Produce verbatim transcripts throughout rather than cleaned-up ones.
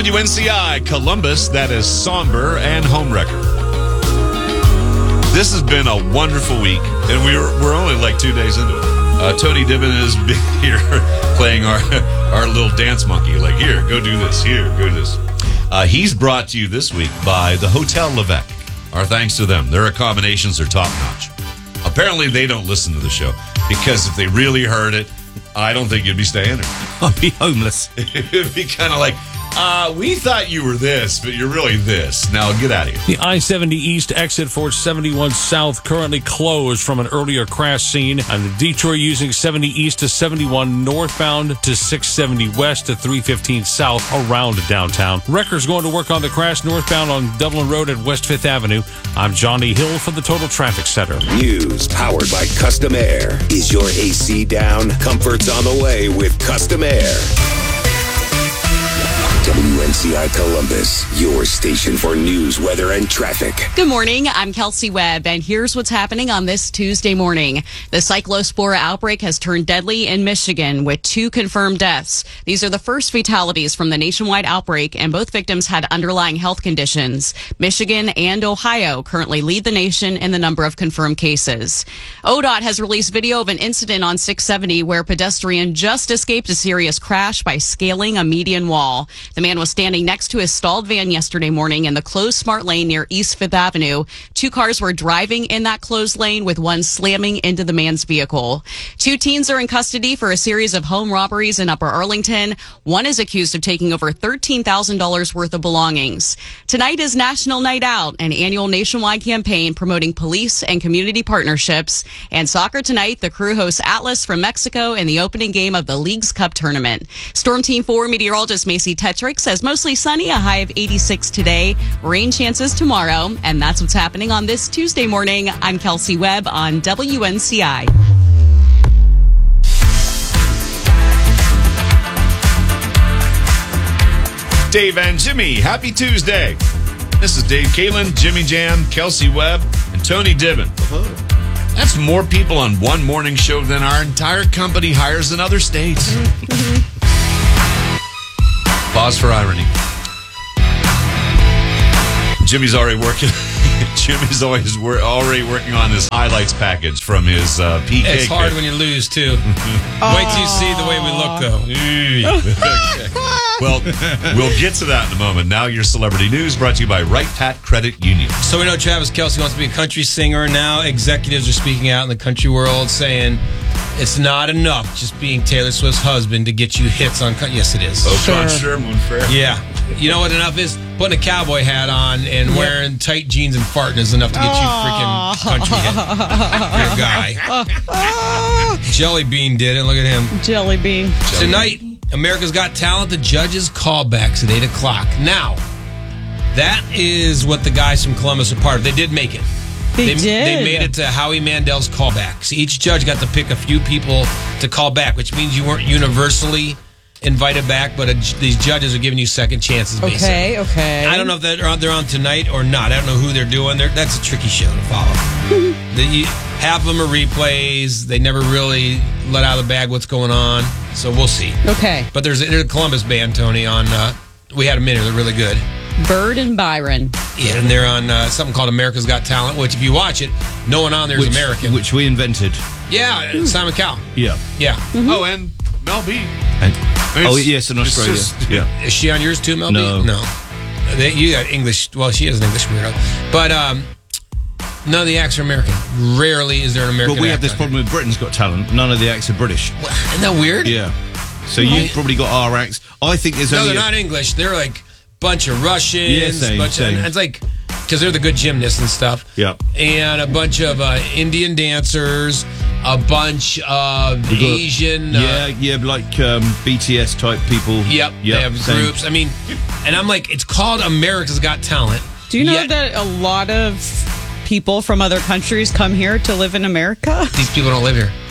W N C I, Columbus, that is somber and homewrecker. This has been a wonderful week, and we're, we're only like two days into it. Uh, Tony Dibbin is here playing our, our little dance monkey. Like, here, go do this. Here, go do this. Uh, he's brought to you this week by the Hotel Levesque. Our thanks to them. Their accommodations are top-notch. Apparently, they don't listen to the show, because if they really heard it, I don't think you'd be staying there. I'd be homeless. It'd be kind of like, uh, we thought you were this, but you're really this. Now get out of here. The I seventy East exit for seventy-one South currently closed from an earlier crash scene. And the Detroit using seventy East to seventy-one northbound to six seventy West to three fifteen South around downtown. Wreckers going to work on the crash northbound on Dublin Road at West Fifth Avenue. I'm Johnny Hill for the Total Traffic Center. News powered by Custom Air. Is your A C down? Comfort's on the way with Custom Air. W N C I Columbus, your station for news, weather, and traffic. Good morning. I'm Kelsey Webb, and here's what's happening on this Tuesday morning. The cyclospora outbreak has turned deadly in Michigan with two confirmed deaths. These are the first fatalities from the nationwide outbreak, and both victims had underlying health conditions. Michigan and Ohio currently lead the nation in the number of confirmed cases. O D O T has released video of an incident on six seventy where a pedestrian just escaped a serious crash by scaling a median wall. The man was standing next to his stalled van yesterday morning in the closed smart lane near East Fifth Avenue. Two cars were driving in that closed lane, with one slamming into the man's vehicle. Two teens are in custody for a series of home robberies in Upper Arlington. One is accused of taking over thirteen thousand dollars worth of belongings. Tonight is National Night Out, an annual nationwide campaign promoting police and community partnerships. And soccer tonight, the Crew hosts Atlas from Mexico in the opening game of the League's Cup tournament. Storm Team four meteorologist Macy Tetrick says mostly sunny, a high of eighty-six today, rain chances tomorrow, and that's what's happening on this Tuesday morning. I'm Kelsey Webb on W N C I. Dave and Jimmy, happy Tuesday. This is Dave Kalen, Jimmy Jam, Kelsey Webb, and Tony Dibbin. Uh-huh. That's more people on one morning show than our entire company hires in other states. Mm-hmm. Pause for irony. Jimmy's already working. Jimmy's always wor- already working on this highlights package from his uh, P K. It's hard when you lose, too. Wait till you see the way we look, though. Well, we'll get to that in a moment. Now your celebrity news brought to you by Right Pat Credit Union. So we know Travis Kelce wants to be a country singer. Now executives are speaking out in the country world saying it's not enough just being Taylor Swift's husband to get you hits on country. Yes, it is. Oh, sure. Sure, Moonfair. Yeah. You know what enough is? Putting a cowboy hat on and yep. wearing tight jeans and farting is enough to get you freaking country hit. Your guy. Jelly Bean did it. Look at him. Jelly Bean. Jelly Tonight, Bean. America's Got Talent, the judges' callbacks at eight o'clock. Now, that is what the guys from Columbus are part of. They did make it. They, they did. They made it to Howie Mandel's callbacks. Each judge got to pick a few people to call back, which means you weren't universally invited back, but a, these judges are giving you second chances, basically. Okay, okay. I don't know if they're on, they're on tonight or not. I don't know who they're doing. They're, that's a tricky show to follow. the, half of them are replays. They never really let out of the bag what's going on, so we'll see. Okay. But there's, there's a Columbus band, Tony, on, uh, we had a minute. They're really good. Bird and Byron. Yeah, and they're on uh, something called America's Got Talent, which if you watch it, no one on there is which, American. Which we invented. Yeah, mm. Simon Cowell. Yeah. Yeah. Mm-hmm. Oh, and Mel B. And, oh, yes, in Australia. Just, yeah. Is she on yours too, Mel no. B? No. They, you got English. Well, she is an English weirdo. But um, none of the acts are American. Rarely is there an American But we have act this on problem here. with Britain's Got Talent. None of the acts are British. Well, isn't that weird? Yeah. So you've probably got our acts. I think there's no, only... they're a, not English. They're like a bunch of Russians. Yeah, same, bunch same. Of, and it's like... Because they're the good gymnasts and stuff. Yeah. And a bunch of uh, Indian dancers, a bunch of Asian... Yeah, uh, yeah, like um, B T S type people. Yep, yep, they have same. groups. I mean, and I'm like, it's called America's Got Talent. Do you know yet, that a lot of people from other countries come here to live in America? These people don't live here.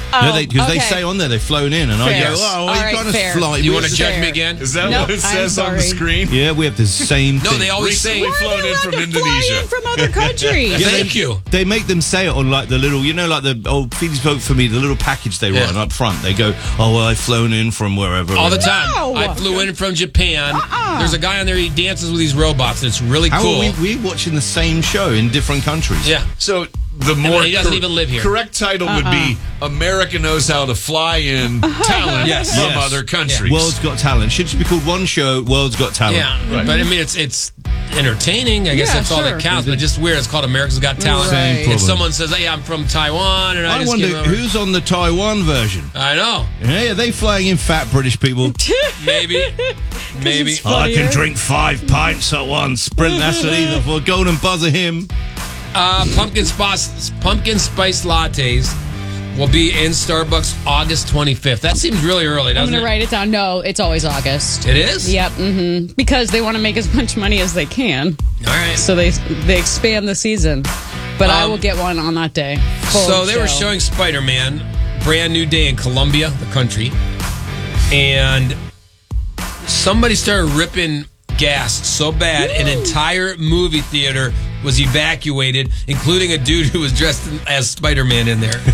No, they because they okay. say on there they've flown in, and I Fair. go, "Oh, All why are right, you trying fair. to fly?" You with want to us?" judge Fair. me again? Is that Nope, what it says I'm on the sorry. screen? Yeah, we have the same. No, thing. they always say. Recently flown in from Fly Indonesia. in from other countries. Yeah, Thank they, you. They make them say it on like the little, you know, like the old Phoenix Boat for me, the little package they Yeah. run up front. They go, "Oh, well, I've flown in from wherever." All the time. No. I flew in from Japan. Uh-uh. There's a guy on there. He dances with these robots. And it's really How cool. are we? We're watching the same show in different countries. Yeah. So the more he doesn't even live here. correct title would be America knows how to fly in talent Yes. from Yes. other countries. World's Got Talent should just be called one show. World's Got Talent. Yeah, but I mean, it's it's entertaining. I guess Yeah, that's all sure. that counts. But just weird. It's called America's Got Talent. Right. Same If problem. someone says, "Hey, I'm from Taiwan," and I, I just wonder came over, who's on the Taiwan version. I know. Hey, are they flying in fat British people? Maybe, maybe. it's I can Funnier. drink five pints at once. Sprint that's it either for golden buzzer him. Uh, pumpkin spice pumpkin spice lattes will be in Starbucks August twenty-fifth. That seems really early, I'm doesn't going to it? write it down. No, it's always August. It is. Yep, mm-hmm. Because they want to make as much money as they can. All right. So they they expand the season. But I Um, will get one on that day. Full So they were show. showing Spider-Man, brand new day in Colombia, the country, and somebody started ripping gas so bad an entire movie theater was evacuated, including a dude who was dressed in- as Spider-Man in there.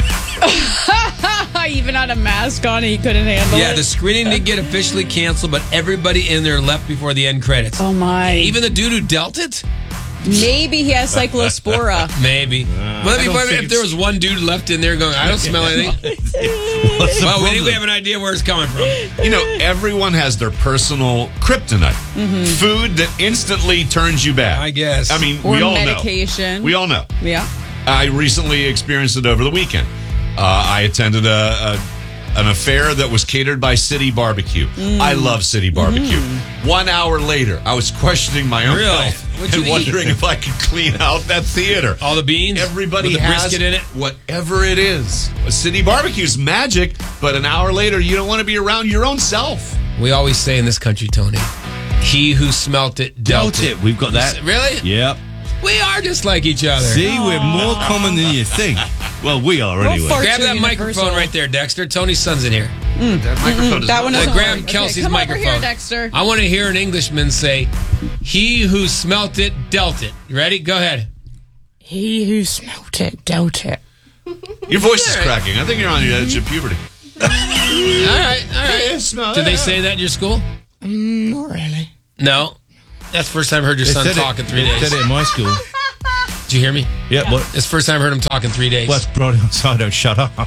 Even had a mask on and he couldn't handle Yeah, it. the screening didn't get officially canceled, but everybody in there left before the end credits. Oh my. Even the dude who dealt it? Maybe he has cyclospora. Maybe. Well, that'd be don't funny think if there was one dude left in there going, I don't smell anything. What's the Well, we think we problem? have an idea where it's coming from. You know, everyone has their personal kryptonite. Food that instantly turns you bad. I guess. I mean, Or we all medication. know. We all know. Yeah. I recently experienced it over the weekend. Uh, I attended a, a an affair that was catered by City Barbecue. I love City Barbecue. One hour later, I was questioning my own Really? health What'd you and eat? wondering if I could clean out that theater. All the beans? Everybody With the has brisket in it? whatever it is. City Barbecue's magic, but an hour later, you don't want to be around your own self. We always say in this country, Tony, he who smelt it dealt, Dealt it. We've got that. Really? Yep. We are just like each other. See, we're more common than you think. Well, we are Well, anyway. for- Grab that Universal. microphone right there, Dexter. Tony's son's in here. That microphone is That one Uh, is grab okay, Kelsey's come microphone. over here, Dexter. I want to hear an Englishman say, he who smelt it dealt it. You ready? Go ahead. He who smelt it dealt it. Your voice is cracking. I think you're on the edge of puberty. All right, all right. Did they say that in your school? Not really. No. That's the first time I heard your They son said it- talk in three they days. said it in my school. Did you hear me? Yeah, what? It's the first time I heard him talk in three days. Well, that's brought outside. Don't shut up.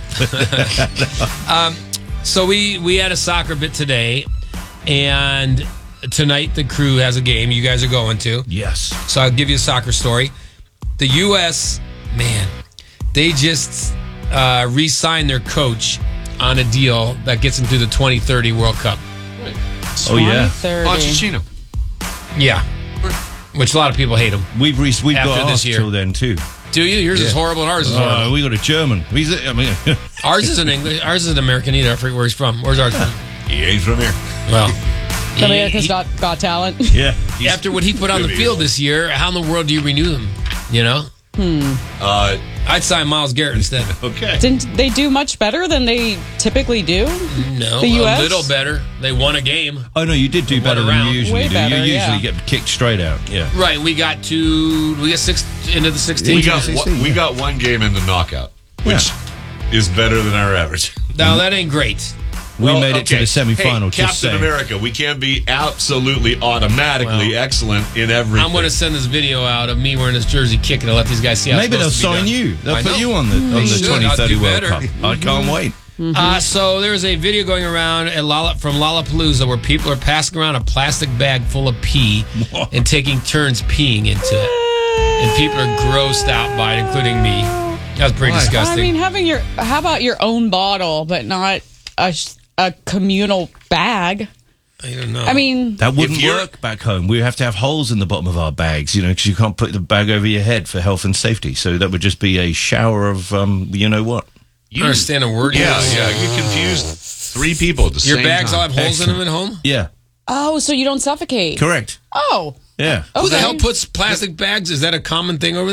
So we we had a soccer bit today, and tonight the crew has a game you guys are going to. Yes. So I'll give you a soccer story. The U S, man, they just uh, re-signed their coach on a deal that gets them through the twenty thirty World Cup. Oh yeah. Pochettino. Yeah, which a lot of people hate him. We've re- we've After got this ours year. till then too. Do you? Yours is horrible, and ours is Uh, horrible. we got a German. He's. I mean, Ours is an English. Ours is an American either. I forget where he's from. Where's ours from? He ain't from here. Well, America's he- got, got talent. yeah. after what he put on the field this year, how in the world do you renew him? You know, Uh, I'd sign Myles Garrett instead. okay. Didn't they do much better than they typically do? No, The U S? a little better. They won a game. Oh no, you did do One better than around. you usually Way do. better, you usually yeah. get kicked straight out. Yeah. Right, we got to we got six into the sixteen. We got one, we got one game in the knockout, which is better than our average. Now that ain't great. We Well, made it to okay. the semifinal. Hey, just Captain saying. America, we can't be absolutely automatically Well, excellent in everything. I'm going to send this video out of me wearing this jersey kicking to let these guys see how Maybe it's they'll supposed to be sign done. you. They'll I put know. you on the on They the should. twenty I'll thirty do World better. Cup. I can't wait. Uh, so there's a video going around at Lolla, from Lollapalooza where people are passing around a plastic bag full of pee and taking turns peeing into it. And people are grossed out by it, including me. That's pretty Why? disgusting. I mean, having your how about your own bottle, but not a sh- a communal bag? I don't know. I mean, That wouldn't you're- work back home. We have to have holes in the bottom of our bags, you know, because you can't put the bag over your head for health and safety. So that would just be a shower of, um, you know what? you understand a word? Yeah, you yeah. You confused three people at the Your same bags all time. have holes in them at home? Yeah, oh, so you don't suffocate? correct. Oh, Yeah. Who the Okay. hell puts plastic bags? Is that a common thing over there?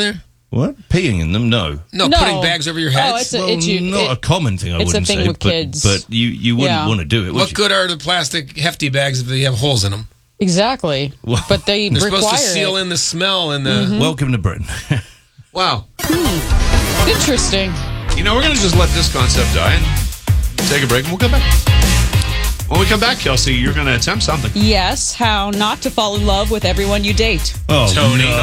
What? Peeing in them? No. No, No. putting bags over your heads. Oh, it's a, Well, it's you, not it- a common thing, I it's a wouldn't thing say. with but, kids. but you, you wouldn't Yeah. want to do it, would what you? good are the plastic hefty bags if they have holes in them? exactly. Well, But they They're require supposed to seal it. in the smell and the. Mm-hmm. Welcome to Britain. Wow. Interesting. You know, we're going to just let this concept die and take a break, and we'll come back. When we come back, Kelsey, you're going to attempt something. Yes, how not to fall in love with everyone you date. Oh, Tony. no.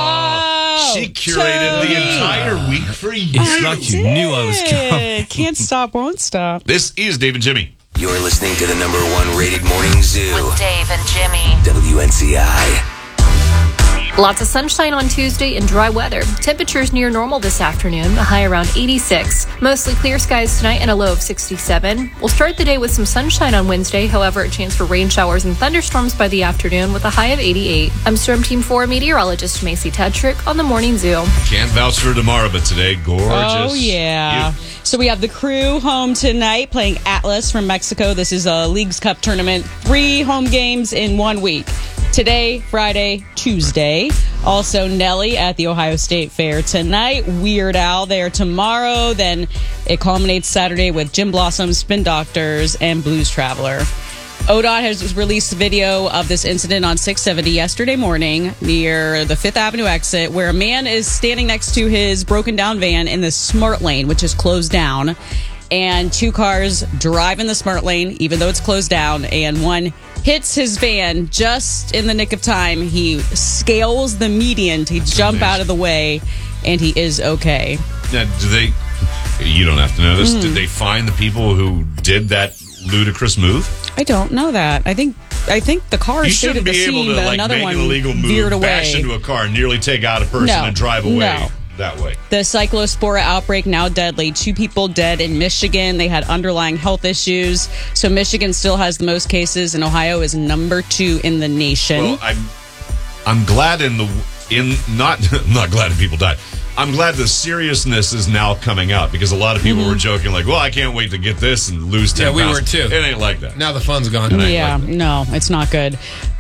Oh, She curated the entire week for you. It's like you knew I was coming. Can't stop, won't stop. This is Dave and Jimmy. You're listening to the number one rated morning zoo, With Dave and Jimmy. W N C I. Lots of sunshine on Tuesday and dry weather. Temperatures near normal this afternoon, a high around eighty-six. Mostly clear skies tonight and a low of sixty-seven. We'll start the day with some sunshine on Wednesday, however, a chance for rain showers and thunderstorms by the afternoon with a high of eighty-eight. I'm Storm Team four meteorologist Macy Tetrick on the Morning Zoo. Can't vouch for tomorrow, but today, gorgeous. Oh, yeah. You- So we have the Crew home tonight playing Atlas from Mexico. This is a Leagues Cup tournament. Three home games in one week. Today, Friday, Tuesday. Also, Nelly at the Ohio State Fair tonight. Weird Al there tomorrow. Then it culminates Saturday with Jim Blossom, Spin Doctors, and Blues Traveler. O D O T has released a video of this incident on six seventy yesterday morning near the Fifth Avenue exit where a man is standing next to his broken down van in the smart lane, which is closed down. And two cars drive in the smart lane, even though it's closed down, and one hits his van just in the nick of time. He scales the median to jump amazing. out of the way, and he is okay. Now, do they, you don't have to know Hmm. this, did they find the people who did that ludicrous move? I don't know that. I think I think the car You stayed shouldn't at the be able scene, to but like another make one an illegal move, veered away. bash into a car, nearly take out a person No. and drive away No. that way. The Cyclospora outbreak now deadly. Two people dead in Michigan. They had underlying health issues. So Michigan still has the most cases, and Ohio is number two in the nation. Well, I'm I'm glad in the in not I'm not glad that people died. I'm glad the seriousness is now coming out because a lot of people were joking like, "Well, I can't wait to get this and lose ten Yeah, we pounds." were too. It ain't like that. Now the fun's gone. yeah, no, it's not good.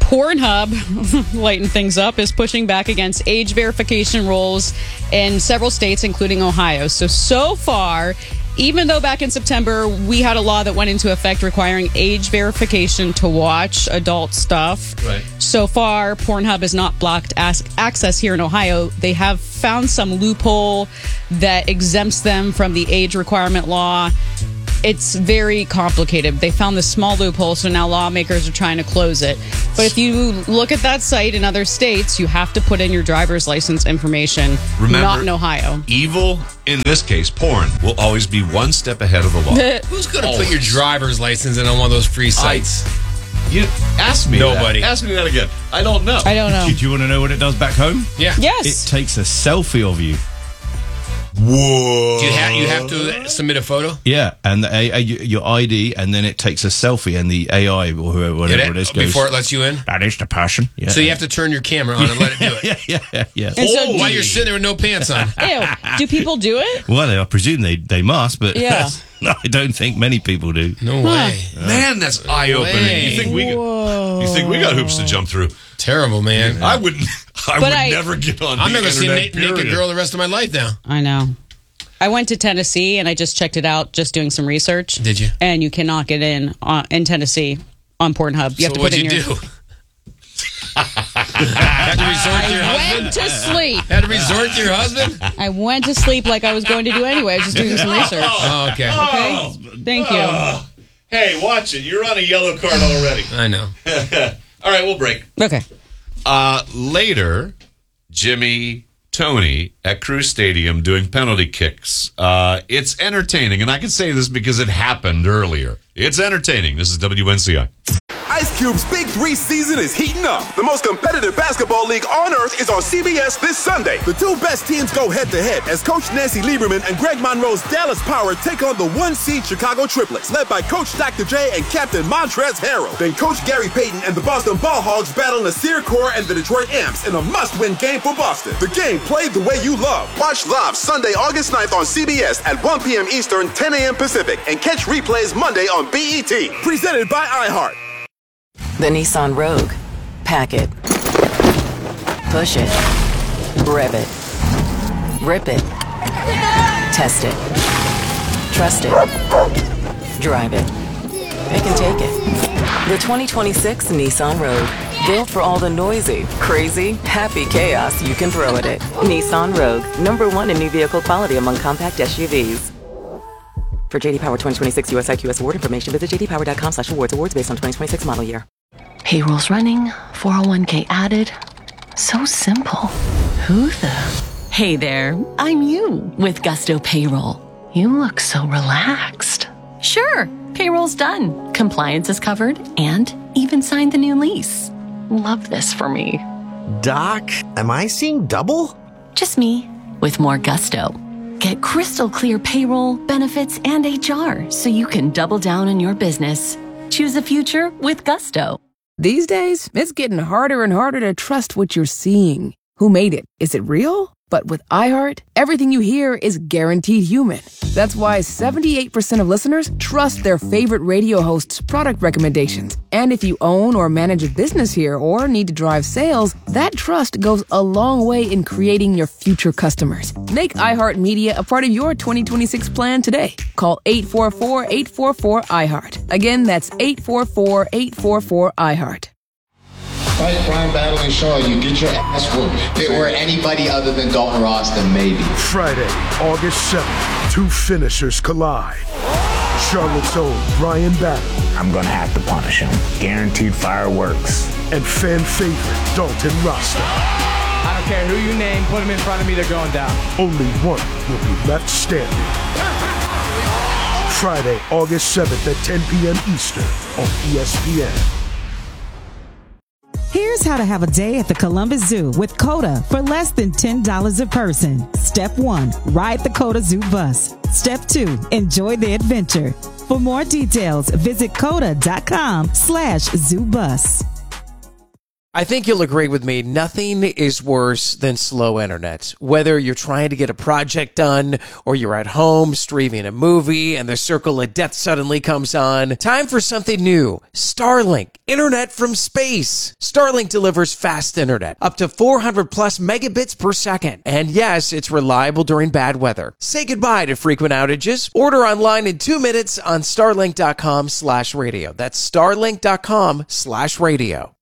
Pornhub, lighten things up, is pushing back against age verification rules in several states, including Ohio. So, so far, even though back in September we had a law that went into effect requiring age verification to watch adult stuff, Right. so far Pornhub has not blocked as- access here in Ohio. They have found some loophole that exempts them from the age requirement law. It's very complicated. They found this small loophole, so now lawmakers are trying to close it. But if you look at that site in other states, you have to put in your driver's license information. Remember- not in Ohio. Evil, in this case, porn, will always be one step ahead of the law. Who's going to put your driver's license in on one of those free sites? You ask me Nobody. that. Ask me that again. I don't know. I don't know. Do you want to know what it does back home? Yeah. Yes. It takes a selfie of you. Whoa. Do you, ha- you have to submit a photo? Yeah, and the, A- A- your I D, and then it takes a selfie, and the A I or whoever, whatever It- it is goes, before it lets you in? that is the passion. Yeah. So you have to turn your camera on and let it do it. yeah, yeah, yeah, yeah. And so Oh, do- while you're sitting there with no pants on. Ew. Do people do it? Well, I presume they, they must, but Yeah. no, I don't think many people do. No way. Man, that's eye opening. way. You think we you think we got hoops to jump through? Terrible, man. I wouldn't I But would I- never get on I'm the not going to see a internet, na- naked period. girl the rest of my life now. I know. I went to Tennessee and I just checked it out, just doing some research. Did you? And you cannot get in uh, in Tennessee on Pornhub. You have so to put what'd in you your. do? Had to resort to your husband? Went to sleep. Had to resort to your husband? I went to sleep like I was going to do anyway. I was just doing some research. Oh, okay. Okay. Thank you. Hey, watch it. You're on a yellow card already. I know. All right, we'll break. Okay. Uh, later, Jimmy, Tony at Crew Stadium doing penalty kicks. Uh, it's entertaining, and I can say this because it happened earlier. It's entertaining. This is W N C I. Ice Cube's Big Three season is heating up. The most competitive basketball league on earth is on C B S this Sunday. The two best teams go head-to-head as Coach Nancy Lieberman and Greg Monroe's Dallas Power take on the one-seed Chicago Triplets, led by Coach Doctor J and Captain Montrezl Harrell. Then Coach Gary Payton and the Boston Ball Hogs battle Nasir Kaur and the Detroit Amps in a must-win game for Boston. The game played the way you love. Watch live Sunday, August ninth on C B S at one p.m. Eastern, ten a.m. Pacific, and catch replays Monday on B E T. Presented by iHeart. The Nissan Rogue. Pack it. Push it. Rev it. Rip it. Test it. Trust it. Drive it. Pick and take it. The twenty twenty-six Nissan Rogue. Built for all the noisy, crazy, happy chaos you can throw at it. Nissan Rogue. Number one in new vehicle quality among compact S U Vs. For J D Power twenty twenty-six U S I Q S award information, visit j d power dot com slash awards. Awards based on twenty twenty-six model year. Payroll's running, four oh one k added. So simple. Who the? Hey there, I'm you with Gusto Payroll. You look so relaxed. Sure, payroll's done. Compliance is covered and even signed the new lease. Love this for me. Doc, am I seeing double? Just me with more gusto. Get crystal clear payroll, benefits, and H R so you can double down on your business. Choose a future with Gusto. These days, it's getting harder and harder to trust what you're seeing. Who made it? Is it real? But with iHeart, everything you hear is guaranteed human. That's why seventy-eight percent of listeners trust their favorite radio host's product recommendations. And if you own or manage a business here or need to drive sales, that trust goes a long way in creating your future customers. Make iHeartMedia a part of your twenty twenty-six plan today. Call eight four four, eight four four, iHeart. Again, that's eight four four, eight four four, iHeart. Fight crime, battle, and show you get your ass whooped. If it were anybody other than Dalton Ross, then maybe. Friday, August seventh, two finishers collide. Charlotte's own Brian Battle. I'm gonna have to punish him. Guaranteed fireworks. And fan favorite Dalton Rasta. I don't care who you name, put him in front of me, they're going down. Only one will be left standing. Friday, August seventh at ten p.m. Eastern on E S P N. Here's how to have a day at the Columbus Zoo with COTA for less than ten dollars a person. Step one, ride the COTA Zoo bus. Step two, enjoy the adventure. For more details, visit COTA.com slash zoo bus. I think you'll agree with me, nothing is worse than slow internet. Whether you're trying to get a project done or you're at home streaming a movie and the circle of death suddenly comes on, time for something new. Starlink, internet from space. Starlink delivers fast internet, up to four hundred plus megabits per second. And yes, it's reliable during bad weather. Say goodbye to frequent outages. Order online in two minutes on starlink.com slash radio. That's starlink.com slash radio.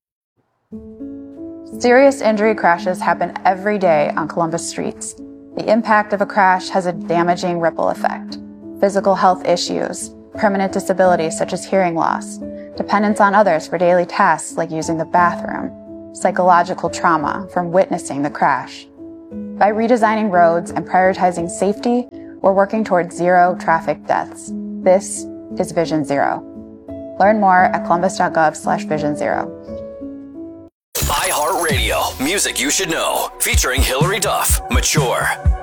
Serious injury crashes happen every day on Columbus streets. The impact of a crash has a damaging ripple effect. Physical health issues, permanent disabilities such as hearing loss, dependence on others for daily tasks like using the bathroom, psychological trauma from witnessing the crash. By redesigning roads and prioritizing safety, we're working towards zero traffic deaths. This is Vision Zero. Learn more at columbus.gov slash vision zero. iHeartRadio, music you should know, featuring Hillary Duff, Mature.